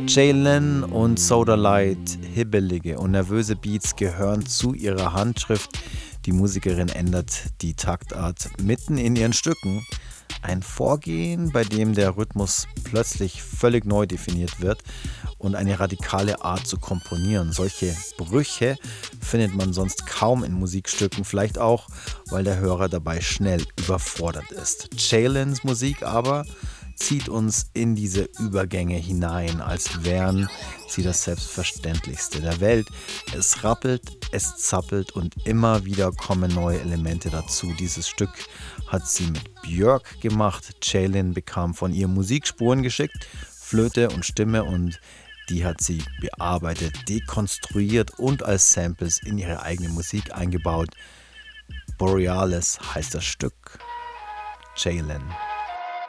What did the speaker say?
Jalen und Sodalight, hibbelige und nervöse Beats gehören zu ihrer Handschrift. Die Musikerin ändert die Taktart mitten in ihren Stücken. Ein Vorgehen, bei dem der Rhythmus plötzlich völlig neu definiert wird und eine radikale Art zu komponieren. Solche Brüche findet man sonst kaum in Musikstücken, vielleicht auch, weil der Hörer dabei schnell überfordert ist. Jalens Musik aber zieht uns in diese Übergänge hinein, als wären sie das Selbstverständlichste der Welt. Es rappelt, es zappelt und immer wieder kommen neue Elemente dazu. Dieses Stück hat sie mit Björk gemacht. Jalen bekam von ihr Musikspuren geschickt, Flöte und Stimme, und die hat sie bearbeitet, dekonstruiert und als Samples in ihre eigene Musik eingebaut. Borealis heißt das Stück. Jalen.